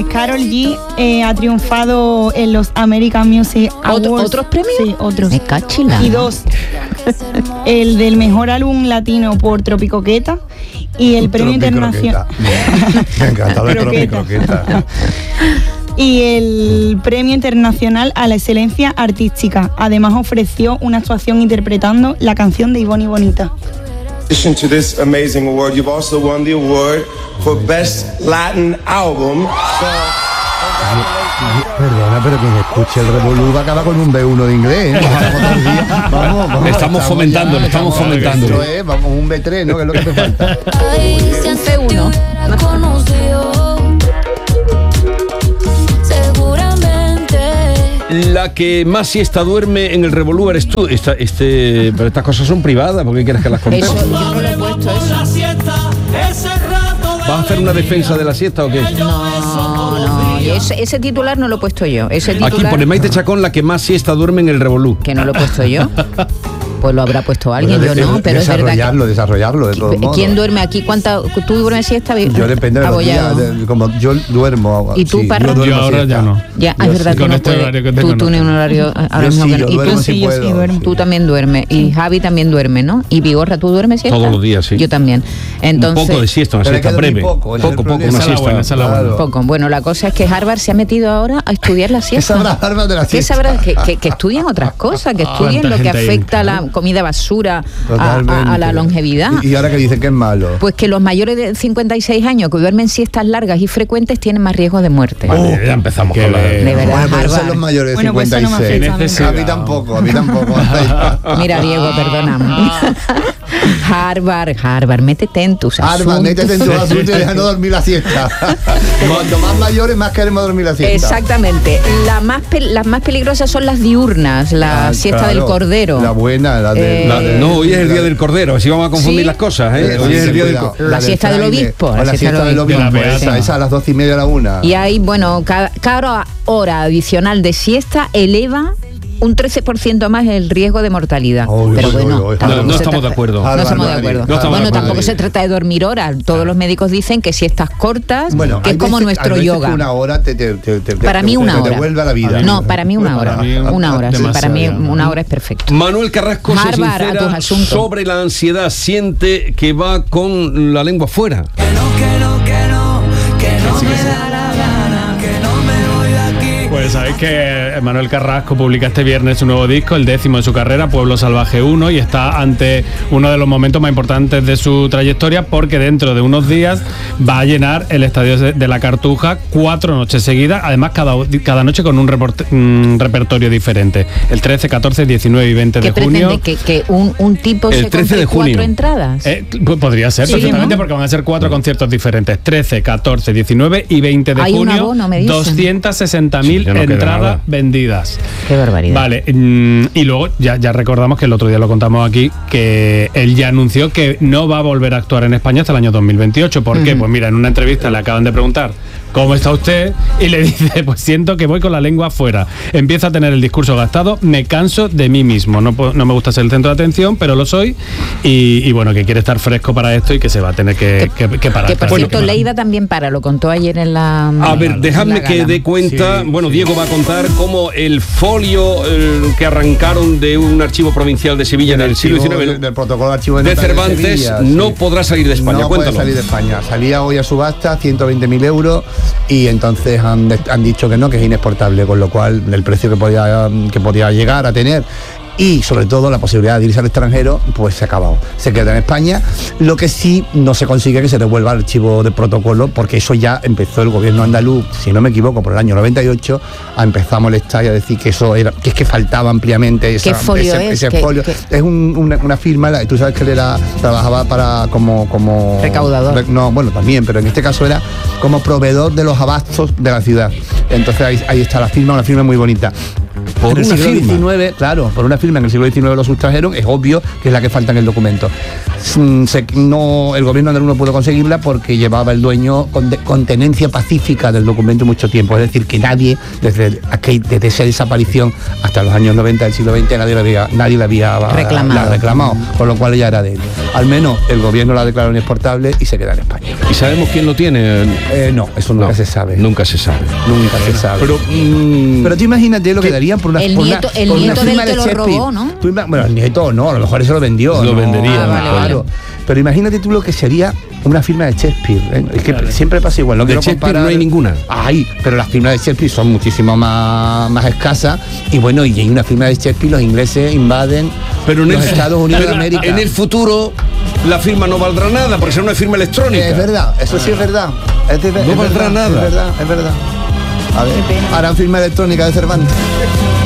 Karol G ha triunfado en los American Music Awards. ¿Otros premios? Sí, otros. Me cachila. Y 2. El del mejor álbum latino por Tropicoqueta y el premio internacional. Me encanta lo de Tropicoqueta. Y el premio internacional a la excelencia artística. Además ofreció una actuación interpretando la canción de Ivonne y Bonita. In addition to this amazing award, you've also won the award for Best Latin Album. Perdona, pero quien escuche el Revolú va a acabar con un B1 de inglés, ¿eh? Vamos, le estamos fomentando. Esto es, vamos, un B3, ¿no? Que es lo que te falta. B1. La que más siesta duerme en el Revolú eres tú. Pero estas cosas son privadas, ¿por qué quieres que las contemos? Eso, yo no lo he puesto eso. ¿Vas a hacer una defensa de la siesta o qué? No, ese titular no lo he puesto yo. Aquí pone Maite Chacón, la que más siesta duerme en el Revolú. Que no lo he puesto yo. Pues lo habrá puesto alguien, yo no, pero es verdad que... Desarrollarlo, de todos modos. ¿Quién duerme aquí? ¿Tú duermes siesta? Yo depende de los días, como yo duermo. ¿Y tú, sí, Parra? Yo ahora siesta. ya no. Ya, es verdad que no puedes. Tú tienes un horario ahora mismo que no. Yo duermo si puedo. duermo. Tú también duermes. Y Javi también duerme, ¿no? Y Vigorra, ¿tú duermes siesta? Todos los días, sí. Yo también. Entonces, un poco de siesta, una Pero hay siesta que dormir breve. poco, Una siesta. Claro. poco. Bueno, la cosa es que Harvard se ha metido ahora a estudiar la siesta. ¿Qué sabrá Harvard de la ¿Qué siesta? sabrá? Que estudian otras cosas, que estudien lo que afecta a la comida basura, a la longevidad. Y ahora que dicen que es malo. Pues que los mayores de 56 años que duermen siestas largas y frecuentes tienen más riesgo de muerte. Vale, ya empezamos con la... De verdad, Bueno, pero Harvard. son los mayores de Bueno, pues eso no me 56. afecta A mí tampoco. Mira, Diego, perdóname. Harvard, métete en tus asuntos. Harvard, métete en tus asuntos y deja no dormir la siesta. Cuanto más mayores, más queremos dormir la siesta. Exactamente. Las más peligrosas son las diurnas, la siesta claro, del cordero. La buena, la de... No, hoy es el día del cordero, así vamos a confundir las cosas, ¿eh? Hoy es el día del cordero. La siesta del obispo. La siesta del obispo. Esa a las 12:30 a la 1. Y hay, bueno, cada hora adicional de siesta eleva un 13% más el riesgo de mortalidad. Pero bueno, no estamos de acuerdo. No estamos de acuerdo. Bueno, tampoco se trata de dormir horas. Todos los médicos dicen que siestas cortas, que es como nuestro yoga. Una hora para mí una hora. Te devuelve a la vida. No, para mí una hora. Una hora, sí, para mí una hora es perfecto. Manuel Carrasco se sincera sobre la ansiedad. Siente que va con la lengua fuera. Que no me da la gana, que no me voy de aquí. Pues sabéis que Manuel Carrasco publica este viernes su nuevo disco, el 10º de su carrera, Pueblo Salvaje 1, y está ante uno de los momentos más importantes de su trayectoria, porque dentro de unos días va a llenar el estadio de la Cartuja 4 noches seguidas, además cada noche con un repertorio diferente, el 13, 14, 19 y 20 de junio. ¿Qué pretende? ¿Que un tipo el se 13 compre de junio. 4 entradas? Pues podría ser, Sí, perfectamente, ¿no? porque van a ser 4 conciertos diferentes, 13, 14, 19 y 20 de Hay un junio, abono, me dicen. 260.000 Ya no queda entradas nada. vendidas. Qué barbaridad. Vale, y luego ya recordamos que el otro día lo contamos aquí, que él ya anunció que no va a volver a actuar en España hasta el año 2028. ¿Por qué? Pues mira, en una entrevista le acaban de preguntar ¿cómo está usted? Y le dice, pues siento que voy con la lengua afuera. Empieza a tener el discurso gastado, me canso de mí mismo. No me gusta ser el centro de atención, pero lo soy. Y bueno, que quiere estar fresco para esto y que se va a tener que parar. Que por cierto, Leida también lo contó ayer en la... A ver, dejadme que dé cuenta, Diego va a contar cómo el folio que arrancaron de un archivo provincial de Sevilla en el siglo XIX, del protocolo de archivo de Cervantes, de Sevilla, no podrá salir de España. No Cuéntalo. puede salir de España. Salía hoy a subasta 120.000 euros y entonces han dicho que no, que es inexportable, con lo cual el precio que podía llegar a tener y sobre todo la posibilidad de irse al extranjero, pues se ha acabado. Se queda en España. Lo que sí no se consigue que se devuelva al archivo de protocolo, porque eso ya empezó el gobierno andaluz, si no me equivoco, por el año 98, a empezar a molestar y a decir que eso era, que es que faltaba ampliamente ese folio. Es una firma, tú sabes que él trabajaba para como recaudador. No, bueno, también, pero en este caso era como proveedor de los abastos de la ciudad. Entonces ahí está la firma, una firma muy bonita. Por en el una siglo firma. XIX, claro, por una firma en el siglo XIX lo sustrajeron, es obvio que es la que falta en el documento. El gobierno andaluz no pudo conseguirla porque llevaba el dueño con tenencia pacífica del documento mucho tiempo, es decir, que nadie, desde esa desaparición hasta los años 90 del siglo XX, nadie la había reclamado, con lo cual ella era de él. Al menos el gobierno la declaró inexportable y se queda en España. ¿Y sabemos quién lo tiene? No, eso nunca se sabe. Nunca se sabe. Nunca se sabe. Pero tú imagínate lo que darían por una el por nieto, una, el por nieto una del firma que de lo Shakespeare. robó, ¿no? Bueno, el nieto no, a lo mejor eso lo vendió. Lo vendería, claro. Pero imagínate tú lo que sería una firma de Shakespeare. Es que siempre pasa igual. No De quiero Shakespeare comparar. no hay ninguna. Ay, pero las firmas de Shakespeare son muchísimo más escasas. Y bueno, y hay una firma de Shakespeare, los ingleses invaden los Estados Unidos de América. En el futuro la firma no valdrá nada porque será una firma electrónica. Es verdad, eso sí es verdad. No valdrá nada. Es verdad. A ver, harán firma electrónica de Cervantes.